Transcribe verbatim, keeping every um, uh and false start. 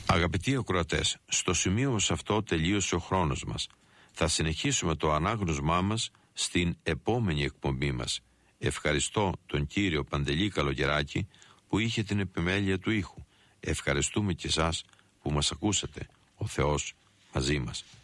Αγαπητοί ακροατές, στο σημείο σε αυτό τελείωσε ο χρόνος μας. Θα συνεχίσουμε το ανάγνωσμά μας στην επόμενη εκπομπή μας. Ευχαριστώ τον κύριο Παντελή Καλογεράκη που είχε την επιμέλεια του ήχου. Ευχαριστούμε και εσάς που μας ακούσατε. Ο Θεός μαζί μας.